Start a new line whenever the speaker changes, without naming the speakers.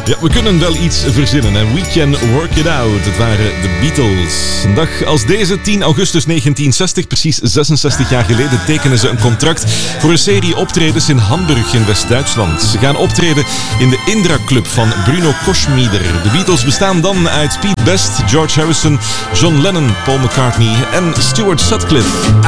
Ja, we kunnen wel iets verzinnen. En We Can Work It Out. Het waren de Beatles. Een dag als deze, 10 augustus 1960, precies 66 jaar geleden, tekenen ze een contract voor een serie optredens in Hamburg in West-Duitsland. Ze gaan optreden in de Indra Club van Bruno Koschmieder. De Beatles bestaan dan uit Pete Best, George Harrison, John Lennon, Paul McCartney en Stuart Sutcliffe.